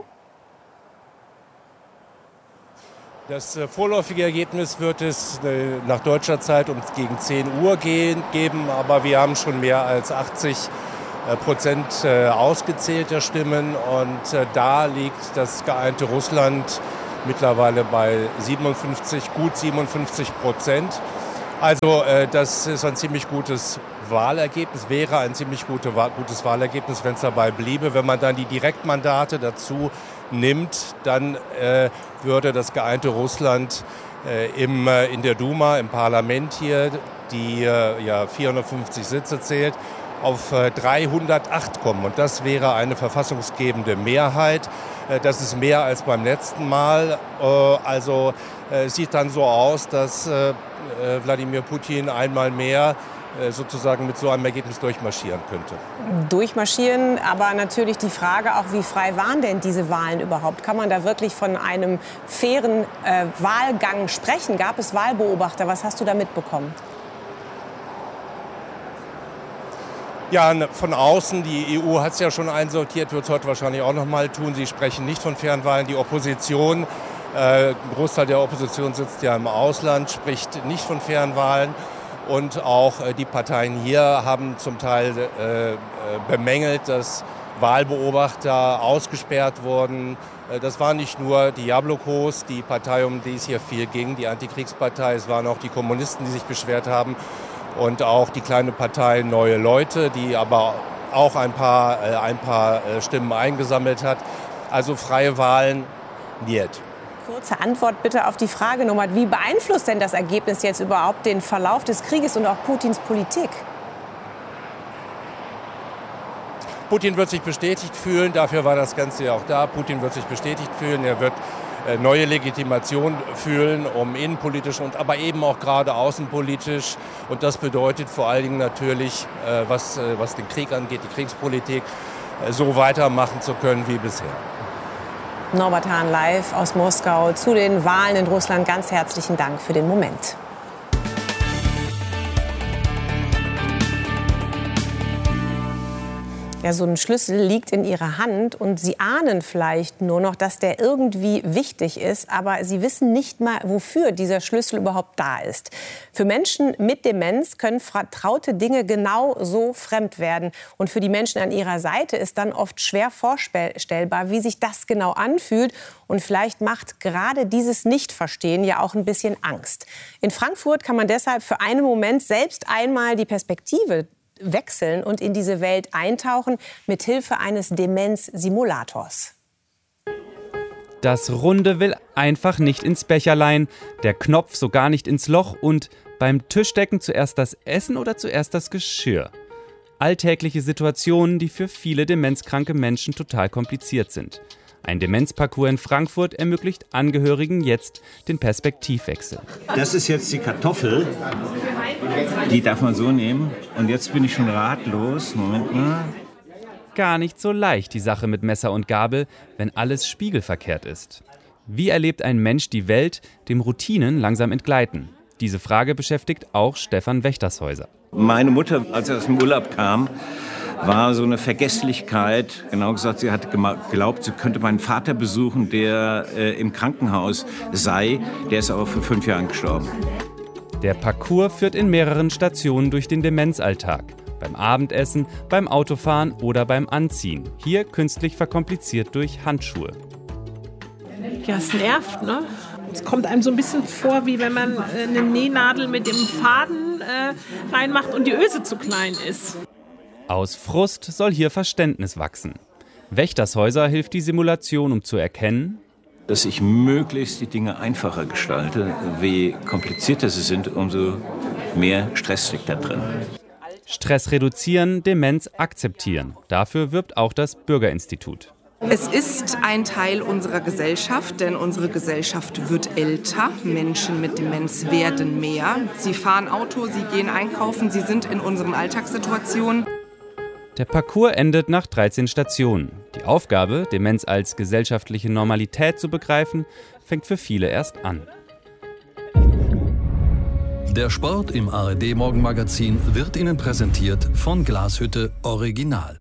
Das äh, vorläufige Ergebnis wird es äh, nach deutscher Zeit um gegen zehn Uhr gehen, geben. Aber wir haben schon mehr als achtzig Prozent äh, ausgezählt der Stimmen. Und äh, da liegt das geeinte Russland mittlerweile bei siebenundfünfzig, gut siebenundfünfzig Prozent. Also äh, das ist ein ziemlich gutes Wahlergebnis, wäre ein ziemlich gute, gutes Wahlergebnis, wenn es dabei bliebe. Wenn man dann die Direktmandate dazu nimmt, dann äh, würde das geeinte Russland äh, im, äh, in der Duma, im Parlament hier, die äh, ja vierhundertfünfzig Sitze zählt, auf äh, dreihundertacht kommen. Und das wäre eine verfassungsgebende Mehrheit. Äh, das ist mehr als beim letzten Mal. Äh, also äh, sieht dann so aus, dass äh, Wladimir Putin einmal mehr äh, sozusagen mit so einem Ergebnis durchmarschieren könnte. Durchmarschieren, aber natürlich die Frage auch, wie frei waren denn diese Wahlen überhaupt? Kann man da wirklich von einem fairen äh, Wahlgang sprechen? Gab es Wahlbeobachter? Was hast du da mitbekommen? Ja, von außen, die E U hat es ja schon einsortiert, wird es heute wahrscheinlich auch noch mal tun. Sie sprechen nicht von Fernwahlen. Die Opposition, äh, ein Großteil der Opposition sitzt ja im Ausland, spricht nicht von Fernwahlen. Und auch äh, die Parteien hier haben zum Teil äh, bemängelt, dass Wahlbeobachter ausgesperrt wurden. Äh, das waren nicht nur die Jablokos, die Partei, um die es hier viel ging, die Antikriegspartei, es waren auch die Kommunisten, die sich beschwert haben. Und auch die kleine Partei Neue Leute, die aber auch ein paar, äh, ein paar äh, Stimmen eingesammelt hat. Also freie Wahlen, nicht. Kurze Antwort bitte auf die Frage, Norbert. Wie beeinflusst denn das Ergebnis jetzt überhaupt den Verlauf des Krieges und auch Putins Politik? Putin wird sich bestätigt fühlen, dafür war das Ganze ja auch da. Putin wird sich bestätigt fühlen, er wird neue Legitimation fühlen, um innenpolitisch und aber eben auch gerade außenpolitisch. Und das bedeutet vor allen Dingen natürlich, was, was den Krieg angeht, die Kriegspolitik, so weitermachen zu können wie bisher. Norbert Hahn live aus Moskau zu den Wahlen in Russland. Ganz herzlichen Dank für den Moment. Ja, so ein Schlüssel liegt in Ihrer Hand und Sie ahnen vielleicht nur noch, dass der irgendwie wichtig ist, aber Sie wissen nicht mal, wofür dieser Schlüssel überhaupt da ist. Für Menschen mit Demenz können vertraute Dinge genau so fremd werden. Und für die Menschen an ihrer Seite ist dann oft schwer vorstellbar, wie sich das genau anfühlt. Und vielleicht macht gerade dieses Nichtverstehen ja auch ein bisschen Angst. In Frankfurt kann man deshalb für einen Moment selbst einmal die Perspektive wechseln und in diese Welt eintauchen mit Hilfe eines Demenz-Simulators. Das Runde will einfach nicht ins Becherlein, der Knopf so gar nicht ins Loch und beim Tischdecken zuerst das Essen oder zuerst das Geschirr. Alltägliche Situationen, die für viele demenzkranke Menschen total kompliziert sind. Ein Demenzparcours in Frankfurt ermöglicht Angehörigen jetzt den Perspektivwechsel. Das ist jetzt die Kartoffel, die darf man so nehmen. Und jetzt bin ich schon ratlos. Moment mal. Gar nicht so leicht die Sache mit Messer und Gabel, wenn alles spiegelverkehrt ist. Wie erlebt ein Mensch die Welt, dem Routinen langsam entgleiten? Diese Frage beschäftigt auch Stefan Wächtershäuser. Meine Mutter, als sie aus dem Urlaub kam, war so eine Vergesslichkeit. Genau gesagt, sie hat geglaubt, sie könnte meinen Vater besuchen, der äh, im Krankenhaus sei. Der ist aber vor fünf Jahren gestorben. Der Parcours führt in mehreren Stationen durch den Demenzalltag. Beim Abendessen, beim Autofahren oder beim Anziehen. Hier künstlich verkompliziert durch Handschuhe. Ja, es nervt, ne? Es kommt einem so ein bisschen vor, wie wenn man eine Nähnadel mit dem Faden äh, reinmacht und die Öse zu klein ist. Aus Frust soll hier Verständnis wachsen. Wächtershäuser hilft die Simulation, um zu erkennen, dass ich möglichst die Dinge einfacher gestalte. Je komplizierter sie sind, umso mehr Stress steckt da drin. Stress reduzieren, Demenz akzeptieren. Dafür wirbt auch das Bürgerinstitut. Es ist ein Teil unserer Gesellschaft, denn unsere Gesellschaft wird älter. Menschen mit Demenz werden mehr. Sie fahren Auto, sie gehen einkaufen, sie sind in unseren Alltagssituationen. Der Parcours endet nach dreizehn Stationen. Die Aufgabe, Demenz als gesellschaftliche Normalität zu begreifen, fängt für viele erst an. Der Sport im A R D-Morgenmagazin wird Ihnen präsentiert von Glashütte Original.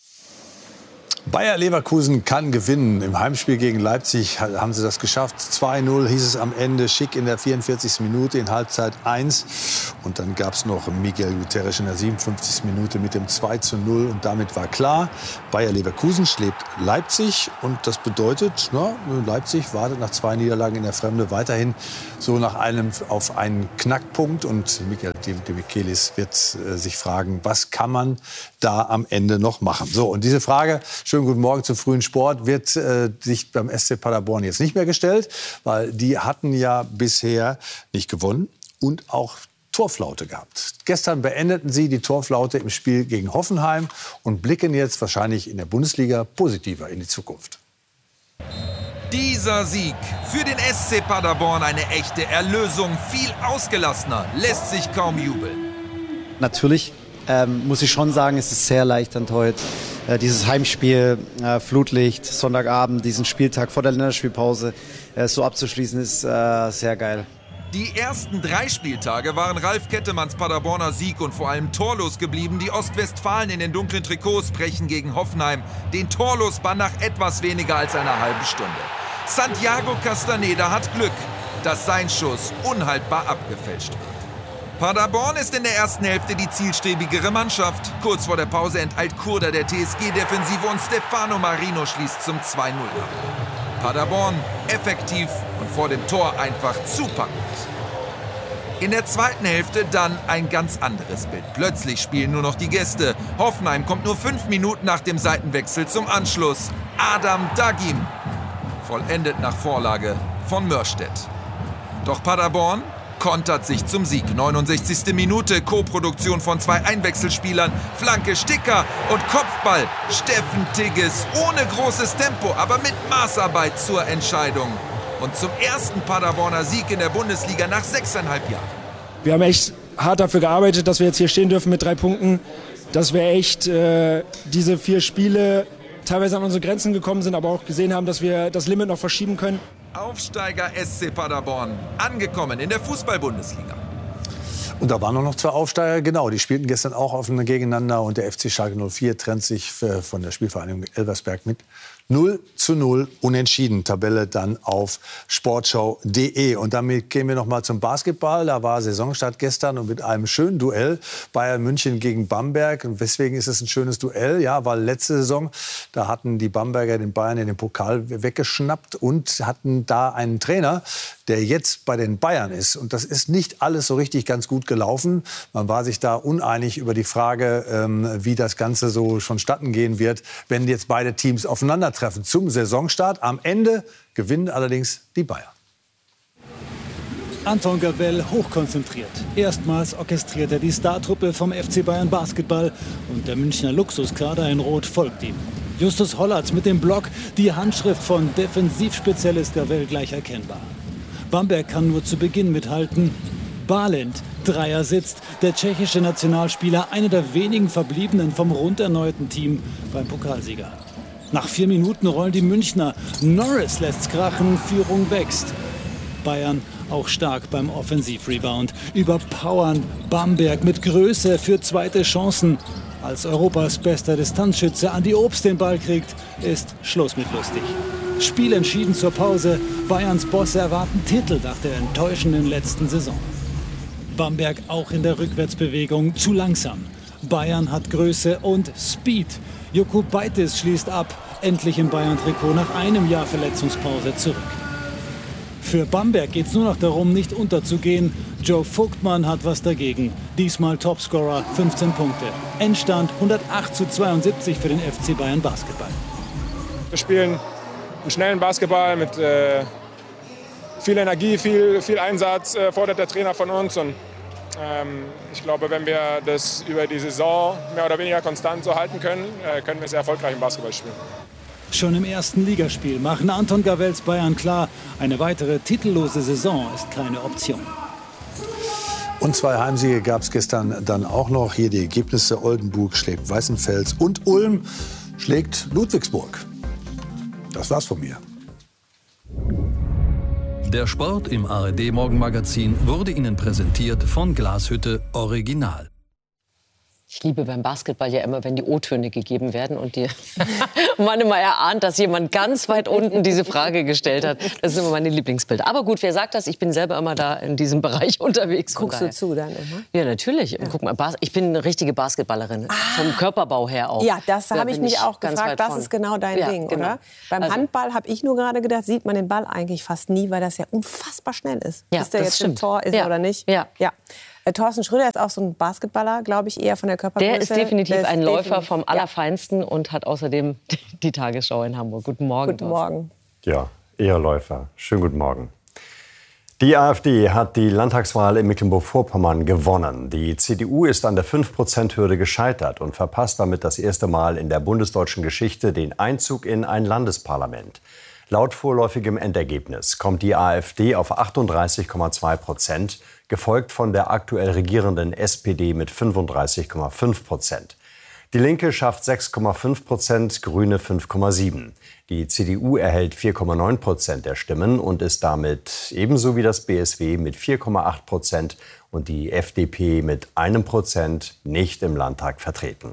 Bayer Leverkusen kann gewinnen. Im Heimspiel gegen Leipzig haben sie das geschafft. zwei null hieß es am Ende. Schick in der vierundvierzigsten Minute in Halbzeit eins. Und dann gab es noch Miguel Guterres in der siebenundfünfzigsten Minute mit dem zwei zu null. Und damit war klar, Bayer Leverkusen schlägt Leipzig. Und das bedeutet, na, Leipzig wartet nach zwei Niederlagen in der Fremde weiterhin so nach einem auf einen Knackpunkt. Und Miguel de Michelis wird äh, sich fragen, was kann man da am Ende noch machen? So, und diese Frage, schönen guten Morgen zum frühen Sport, wird äh, sich beim S C Paderborn jetzt nicht mehr gestellt, weil die hatten ja bisher nicht gewonnen und auch Torflaute gehabt. Gestern beendeten sie die Torflaute im Spiel gegen Hoffenheim und blicken jetzt wahrscheinlich in der Bundesliga positiver in die Zukunft. Dieser Sieg für den S C Paderborn eine echte Erlösung, viel ausgelassener, lässt sich kaum jubeln. Natürlich ähm, muss ich schon sagen, es ist sehr erleichternd heute. Äh, dieses Heimspiel, äh, Flutlicht, Sonntagabend, diesen Spieltag vor der Länderspielpause äh, so abzuschließen, ist äh, sehr geil. Die ersten drei Spieltage waren Ralf Kettemanns Paderborner Sieg und vor allem torlos geblieben. Die Ostwestfalen in den dunklen Trikots brechen gegen Hoffenheim den Torlosbann nach etwas weniger als einer halben Stunde. Santiago Castaneda hat Glück, dass sein Schuss unhaltbar abgefälscht wird. Paderborn ist in der ersten Hälfte die zielstrebigere Mannschaft. Kurz vor der Pause enteilt Kurda der T S G-Defensive und Stefano Marino schließt zum zwei null ab. Paderborn effektiv und vor dem Tor einfach zupackend. In der zweiten Hälfte dann ein ganz anderes Bild. Plötzlich spielen nur noch die Gäste. Hoffenheim kommt nur fünf Minuten nach dem Seitenwechsel zum Anschluss. Adam Dagim vollendet nach Vorlage von Mörstedt. Doch Paderborn kontert sich zum Sieg. neunundsechzigste Minute, Co-Produktion von zwei Einwechselspielern, Flanke Sticker und Kopfball. Steffen Tigges ohne großes Tempo, aber mit Maßarbeit zur Entscheidung. Und zum ersten Paderborner Sieg in der Bundesliga nach sechseinhalb Jahren. Wir haben echt hart dafür gearbeitet, dass wir jetzt hier stehen dürfen mit drei Punkten. Dass wir echt äh, diese vier Spiele teilweise an unsere Grenzen gekommen sind, aber auch gesehen haben, dass wir das Limit noch verschieben können. Aufsteiger S C Paderborn, angekommen in der Fußball-Bundesliga. Und da waren noch zwei Aufsteiger, genau, die spielten gestern auch aufeinander gegeneinander und der F C Schalke null vier trennt sich von der Spielvereinigung Elversberg mit null zu null unentschieden. Tabelle dann auf sportschau punkt de. Und damit gehen wir noch mal zum Basketball. Da war Saisonstart gestern und mit einem schönen Duell Bayern München gegen Bamberg. Und weswegen ist es ein schönes Duell? Ja, weil letzte Saison, da hatten die Bamberger den Bayern in den Pokal weggeschnappt und hatten da einen Trainer, der jetzt bei den Bayern ist. Und das ist nicht alles so richtig ganz gut gelaufen. Man war sich da uneinig über die Frage, ähm, wie das Ganze so vonstatten gehen wird, wenn jetzt beide Teams aufeinandertreffen zum Saisonstart. Am Ende gewinnen allerdings die Bayern. Anton Gavell hochkonzentriert. Erstmals orchestriert er die Startruppe vom F C Bayern Basketball und der Münchner Luxuskader in Rot folgt ihm. Justus Hollatz mit dem Block, die Handschrift von Defensivspezialist Gavel gleich erkennbar. Bamberg kann nur zu Beginn mithalten. Balint, Dreier sitzt, der tschechische Nationalspieler, einer der wenigen Verbliebenen vom rund erneuten Team beim Pokalsieger. Nach vier Minuten rollen die Münchner. Norris lässt's krachen, Führung wächst. Bayern auch stark beim Offensivrebound. Überpowern Bamberg mit Größe für zweite Chancen. Als Europas bester Distanzschütze Andi Obst den Ball kriegt, ist Schluss mit lustig. Spiel entschieden zur Pause. Bayerns Bosse erwarten Titel nach der enttäuschenden letzten Saison. Bamberg auch in der Rückwärtsbewegung zu langsam. Bayern hat Größe und Speed. Jokubaitis schließt ab, endlich im Bayern-Trikot nach einem Jahr Verletzungspause zurück. Für Bamberg geht es nur noch darum, nicht unterzugehen. Joe Vogtmann hat was dagegen. Diesmal Topscorer, fünfzehn Punkte. Endstand hundertacht zu zweiundsiebzig für den F C Bayern Basketball. Wir spielen einen schnellen Basketball mit äh, viel Energie, viel, viel Einsatz, äh, fordert der Trainer von uns. Und ähm, ich glaube, wenn wir das über die Saison mehr oder weniger konstant so halten können, äh, können wir sehr erfolgreich im Basketball spielen. Schon im ersten Ligaspiel machen Anton Gavels Bayern klar, eine weitere titellose Saison ist keine Option. Und zwei Heimsiege gab es gestern dann auch noch. Hier die Ergebnisse: Oldenburg schlägt Weißenfels und Ulm schlägt Ludwigsburg. Das war's von mir. Der Sport im A R D-Morgenmagazin wurde Ihnen präsentiert von Glashütte Original. Ich liebe beim Basketball ja immer, wenn die O-Töne gegeben werden und die man immer erahnt, dass jemand ganz weit unten diese Frage gestellt hat. Das sind immer meine Lieblingsbilder. Aber gut, wer sagt das? Ich bin selber immer da in diesem Bereich unterwegs. Guckst du zu dann immer? Ja, natürlich. Ja. Guck mal, ich bin eine richtige Basketballerin. Ah. Vom Körperbau her auch. Ja, das da habe ich mich ich auch gefragt. Das ist genau dein ja, Ding, genau. oder? Beim also, Handball habe ich nur gerade gedacht, sieht man den Ball eigentlich fast nie, weil das ja unfassbar schnell ist. Ja, Bis der jetzt stimmt. im Tor ist ja. oder nicht. Ja. ja. Thorsten Schröder ist auch so ein Basketballer, glaube ich, eher von der Körpergröße. Der ist definitiv der ist ein Läufer definitiv, vom Allerfeinsten ja. und hat außerdem die Tagesschau in Hamburg. Guten Morgen. Guten Morgen. Ja, eher Läufer. Schönen guten Morgen. Die AfD hat die Landtagswahl in Mecklenburg-Vorpommern gewonnen. Die C D U ist an der fünf Prozent Hürde gescheitert und verpasst damit das erste Mal in der bundesdeutschen Geschichte den Einzug in ein Landesparlament. Laut vorläufigem Endergebnis kommt die AfD auf achtunddreißig Komma zwei Prozent, gefolgt von der aktuell regierenden S P D mit fünfunddreißig Komma fünf Prozent. Die Linke schafft sechs Komma fünf Prozent, Grüne fünf Komma sieben. Die C D U erhält vier Komma neun Prozent der Stimmen und ist damit ebenso wie das B S W mit vier Komma acht Prozent und die F D P mit einem Prozent nicht im Landtag vertreten.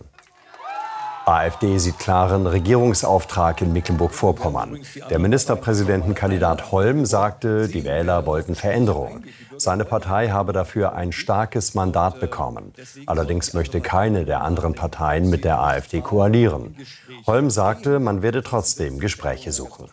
AfD sieht klaren Regierungsauftrag in Mecklenburg-Vorpommern. Der Ministerpräsidentenkandidat Holm sagte, die Wähler wollten Veränderung. Seine Partei habe dafür ein starkes Mandat bekommen. Allerdings möchte keine der anderen Parteien mit der AfD koalieren. Holm sagte, man werde trotzdem Gespräche suchen.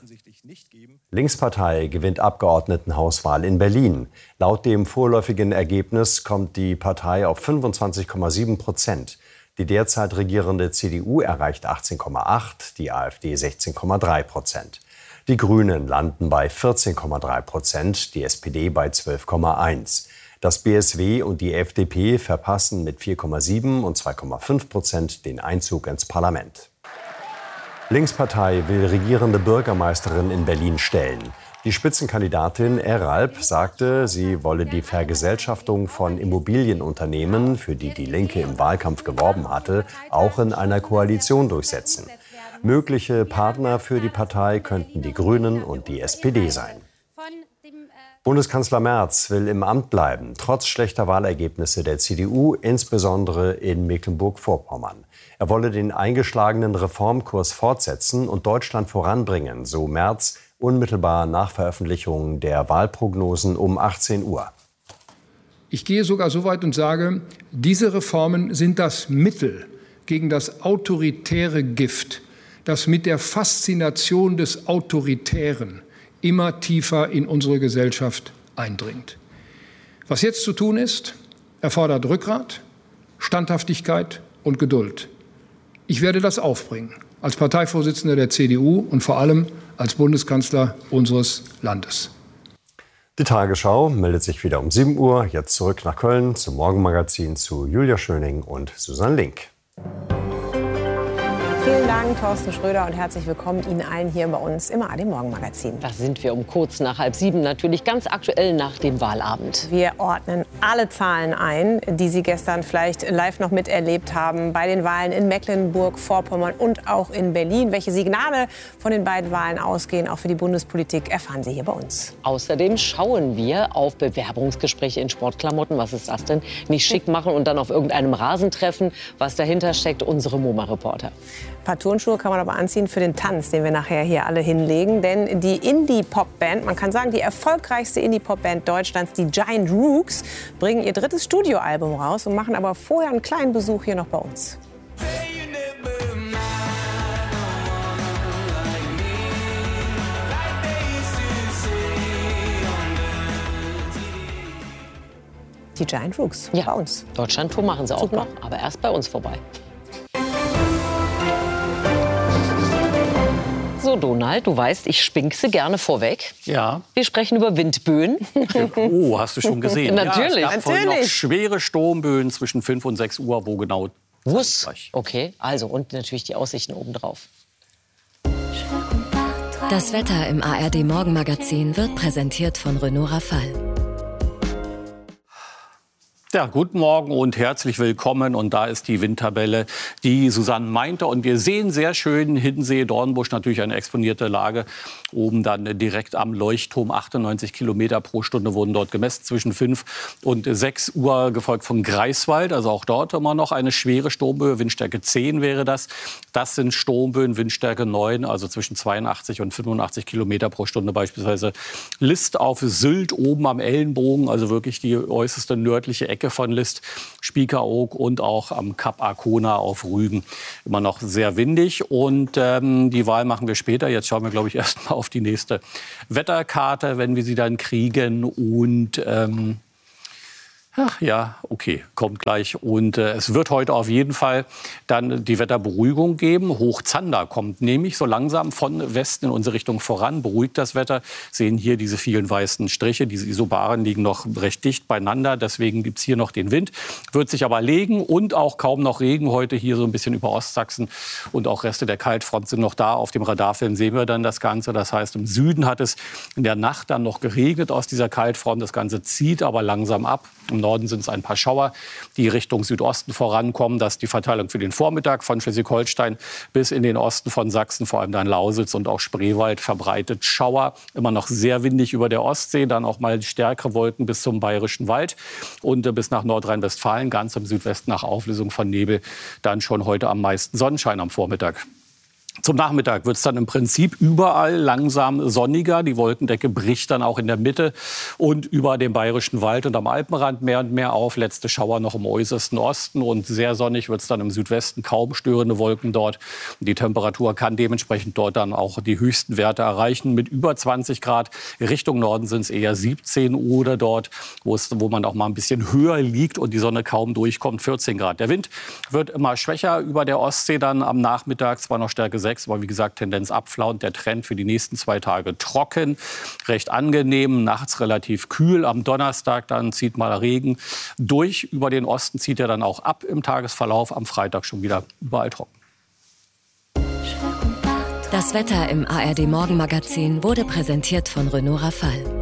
Linkspartei gewinnt Abgeordnetenhauswahl in Berlin. Laut dem vorläufigen Ergebnis kommt die Partei auf fünfundzwanzig Komma sieben Prozent. Die derzeit regierende C D U erreicht achtzehn Komma acht, die AfD sechzehn Komma drei Prozent. Die Grünen landen bei vierzehn Komma drei Prozent, die S P D bei zwölf Komma eins. Das B S W und die F D P verpassen mit vier Komma sieben und zwei Komma fünf Prozent den Einzug ins Parlament. Linkspartei will regierende Bürgermeisterin in Berlin stellen. Die Spitzenkandidatin Eralp sagte, sie wolle die Vergesellschaftung von Immobilienunternehmen, für die die Linke im Wahlkampf geworben hatte, auch in einer Koalition durchsetzen. Mögliche Partner für die Partei könnten die Grünen und die S P D sein. Bundeskanzler Merz will im Amt bleiben, trotz schlechter Wahlergebnisse der C D U, insbesondere in Mecklenburg-Vorpommern. Er wolle den eingeschlagenen Reformkurs fortsetzen und Deutschland voranbringen, so Merz, unmittelbar nach Veröffentlichung der Wahlprognosen um achtzehn Uhr. Ich gehe sogar so weit und sage, diese Reformen sind das Mittel gegen das autoritäre Gift, das mit der Faszination des Autoritären immer tiefer in unsere Gesellschaft eindringt. Was jetzt zu tun ist, erfordert Rückgrat, Standhaftigkeit und Geduld. Ich werde das aufbringen, als Parteivorsitzender der C D U und vor allem als Bundeskanzler unseres Landes. Die Tagesschau meldet sich wieder um sieben Uhr. Jetzt zurück nach Köln zum Morgenmagazin zu Julia Schöning und Susanne Link. Vielen Dank, Thorsten Schröder, und herzlich willkommen Ihnen allen hier bei uns im A R D-Morgenmagazin. Da sind wir um kurz nach halb sieben, natürlich ganz aktuell nach dem Wahlabend. Wir ordnen alle Zahlen ein, die Sie gestern vielleicht live noch miterlebt haben bei den Wahlen in Mecklenburg-Vorpommern und auch in Berlin. Welche Signale von den beiden Wahlen ausgehen, auch für die Bundespolitik, erfahren Sie hier bei uns. Außerdem schauen wir auf Bewerbungsgespräche in Sportklamotten. Was ist das denn? Nicht schick machen und dann auf irgendeinem Rasen treffen. Was dahinter steckt, unsere MoMA-Reporter. Ein paar Turnschuhe kann man aber anziehen für den Tanz, den wir nachher hier alle hinlegen. Denn die Indie-Pop-Band, man kann sagen, die erfolgreichste Indie-Pop-Band Deutschlands, die Giant Rooks, bringen ihr drittes Studioalbum raus und machen aber vorher einen kleinen Besuch hier noch bei uns. Die Giant Rooks, ja, bei uns. Deutschland-Tour machen sie auch Super. noch, aber erst bei uns vorbei. So, Donald, du weißt, ich spinkse gerne vorweg. Ja. Wir sprechen über Windböen. Oh, hast du schon gesehen? Natürlich. Ja, es gab vorhin noch schwere Sturmböen zwischen fünf und sechs Uhr, wo genau... Wuss. Okay, also und natürlich die Aussichten obendrauf. Das Wetter im A R D-Morgenmagazin wird präsentiert von Renault Rafale. Ja, guten Morgen und herzlich willkommen. Und da ist die Windtabelle, die Susanne meinte. Und wir sehen sehr schön Hiddensee, Dornbusch, natürlich eine exponierte Lage. Oben dann direkt am Leuchtturm, achtundneunzig Kilometer pro Stunde wurden dort gemessen, zwischen fünf und sechs Uhr, gefolgt von Greifswald. Also auch dort immer noch eine schwere Sturmböe, Windstärke zehn wäre das. Das sind Sturmböen, Windstärke neun, also zwischen zweiundachtzig und fünfundachtzig Kilometer pro Stunde. Beispielsweise List auf Sylt, oben am Ellenbogen, also wirklich die äußerste nördliche Ecke von List, Spiekeroog und auch am Kap Arkona auf Rügen. Immer noch sehr windig und ähm, die Wahl machen wir später. Jetzt schauen wir, glaube ich, erst mal auf die nächste Wetterkarte, wenn wir sie dann kriegen. Und ähm, ach ja, okay, kommt gleich. Und äh, es wird heute auf jeden Fall dann die Wetterberuhigung geben. Hochzander kommt nämlich so langsam von Westen in unsere Richtung voran, beruhigt das Wetter. Sehen hier diese vielen weißen Striche, diese Isobaren liegen noch recht dicht beieinander. Deswegen gibt es hier noch den Wind, wird sich aber legen und auch kaum noch Regen. Heute hier so ein bisschen über Ostsachsen und auch Reste der Kaltfront sind noch da. Auf dem Radarfilm sehen wir dann das Ganze. Das heißt, im Süden hat es in der Nacht dann noch geregnet aus dieser Kaltfront. Das Ganze zieht aber langsam ab. Im Norden sind es ein paar Schauer, die Richtung Südosten vorankommen. Das ist die Verteilung für den Vormittag von Schleswig-Holstein bis in den Osten von Sachsen, vor allem dann Lausitz und auch Spreewald verbreitet Schauer. Immer noch sehr windig über der Ostsee, dann auch mal stärkere Wolken bis zum Bayerischen Wald und äh, bis nach Nordrhein-Westfalen, ganz im Südwesten nach Auflösung von Nebel. Dann schon heute am meisten Sonnenschein am Vormittag. Zum Nachmittag wird es dann im Prinzip überall langsam sonniger. Die Wolkendecke bricht dann auch in der Mitte und über dem Bayerischen Wald und am Alpenrand mehr und mehr auf. Letzte Schauer noch im äußersten Osten und sehr sonnig wird es dann im Südwesten. Kaum störende Wolken dort. Die Temperatur kann dementsprechend dort dann auch die höchsten Werte erreichen mit über zwanzig Grad. Richtung Norden sind es eher siebzehn oder dort, wo es, wo man auch mal ein bisschen höher liegt und die Sonne kaum durchkommt, vierzehn Grad. Der Wind wird immer schwächer über der Ostsee dann am Nachmittag, zwar noch Stärke sechs, aber wie gesagt, Tendenz abflauend. Der Trend für die nächsten zwei Tage trocken, recht angenehm, nachts relativ kühl. Am Donnerstag dann zieht mal Regen durch. Über den Osten zieht er dann auch ab im Tagesverlauf. Am Freitag schon wieder überall trocken. Das Wetter im A R D-Morgenmagazin wurde präsentiert von Renault Rafale.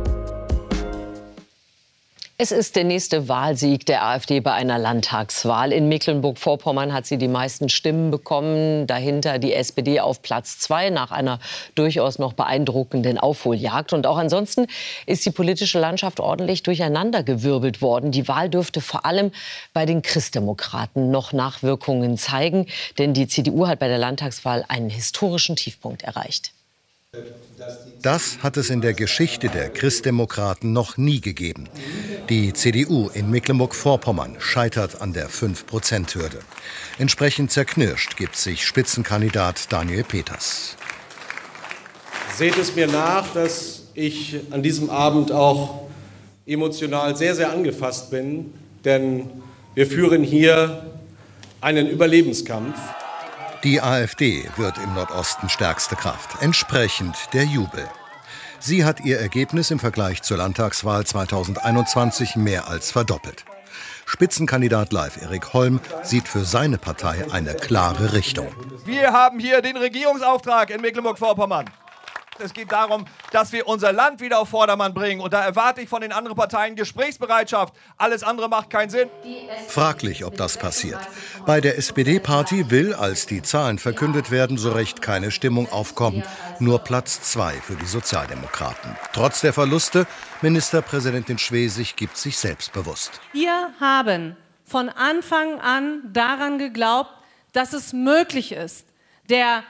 Es ist der nächste Wahlsieg der AfD bei einer Landtagswahl. In Mecklenburg-Vorpommern hat sie die meisten Stimmen bekommen. Dahinter die S P D auf Platz zwei nach einer durchaus noch beeindruckenden Aufholjagd. Und auch ansonsten ist die politische Landschaft ordentlich durcheinandergewirbelt worden. Die Wahl dürfte vor allem bei den Christdemokraten noch Nachwirkungen zeigen. Denn die C D U hat bei der Landtagswahl einen historischen Tiefpunkt erreicht. Das hat es in der Geschichte der Christdemokraten noch nie gegeben. Die C D U in Mecklenburg-Vorpommern scheitert an der fünf Prozent Hürde. Entsprechend zerknirscht gibt sich Spitzenkandidat Daniel Peters. Seht es mir nach, dass ich an diesem Abend auch emotional sehr, sehr angefasst bin, denn wir führen hier einen Überlebenskampf. Die AfD wird im Nordosten stärkste Kraft, entsprechend der Jubel. Sie hat ihr Ergebnis im Vergleich zur Landtagswahl zweitausendeinundzwanzig mehr als verdoppelt. Spitzenkandidat Leif Erik Holm sieht für seine Partei eine klare Richtung. Wir haben hier den Regierungsauftrag in Mecklenburg-Vorpommern. Es geht darum, dass wir unser Land wieder auf Vordermann bringen. Und da erwarte ich von den anderen Parteien Gesprächsbereitschaft. Alles andere macht keinen Sinn. Fraglich, ob das passiert. Bei der S P D-Party will, als die Zahlen verkündet werden, so recht keine Stimmung aufkommen. Nur Platz zwei für die Sozialdemokraten. Trotz der Verluste, Ministerpräsidentin Schwesig gibt sich selbstbewusst. Wir haben von Anfang an daran geglaubt, dass es möglich ist, der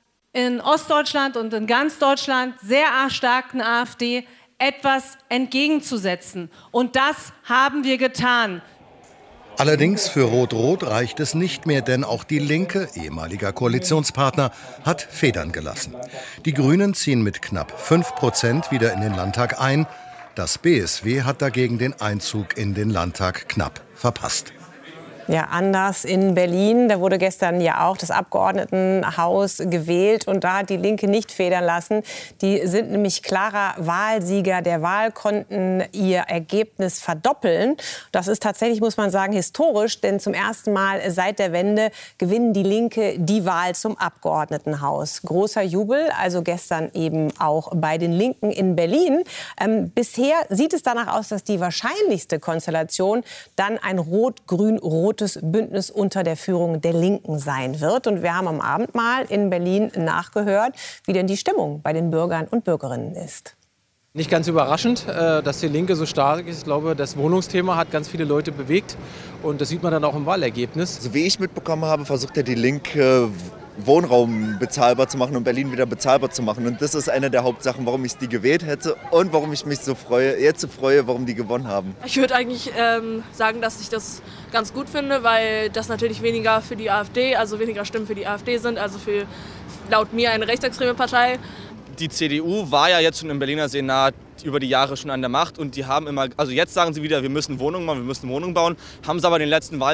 in Ostdeutschland und in ganz Deutschland sehr erstarkten AfD etwas entgegenzusetzen. Und das haben wir getan. Allerdings für Rot-Rot reicht es nicht mehr, denn auch die Linke, ehemaliger Koalitionspartner, hat Federn gelassen. Die Grünen ziehen mit knapp fünf Prozent wieder in den Landtag ein. Das B S W hat dagegen den Einzug in den Landtag knapp verpasst. Ja, anders in Berlin. Da wurde gestern ja auch das Abgeordnetenhaus gewählt. Und da hat die Linke nicht federn lassen. Die sind nämlich klarer Wahlsieger der Wahl, konnten ihr Ergebnis verdoppeln. Das ist tatsächlich, muss man sagen, historisch. Denn zum ersten Mal seit der Wende gewinnen die Linke die Wahl zum Abgeordnetenhaus. Großer Jubel, also gestern eben auch bei den Linken in Berlin. Ähm, bisher sieht es danach aus, dass die wahrscheinlichste Konstellation dann ein rot-grün-rot Bündnis unter der Führung der Linken sein wird. Und wir haben am Abend mal in Berlin nachgehört, wie denn die Stimmung bei den Bürgern und Bürgerinnen ist. Nicht ganz überraschend, dass die Linke so stark ist. Ich glaube, das Wohnungsthema hat ganz viele Leute bewegt. Und das sieht man dann auch im Wahlergebnis. So wie ich mitbekommen habe, versucht ja die Linke, Wohnraum bezahlbar zu machen und Berlin wieder bezahlbar zu machen. Und das ist eine der Hauptsachen, warum ich die gewählt hätte und warum ich mich so freue, jetzt so freue, warum die gewonnen haben. Ich würde eigentlich ähm, sagen, dass ich das ganz gut finde, weil das natürlich weniger für die AfD, also weniger Stimmen für die AfD sind, also für laut mir eine rechtsextreme Partei. Die C D U war ja jetzt schon im Berliner Senat über die Jahre schon an der Macht und die haben immer, also jetzt sagen sie wieder, wir müssen Wohnungen bauen, wir müssen Wohnungen bauen, haben sie aber in den letzten Wahlen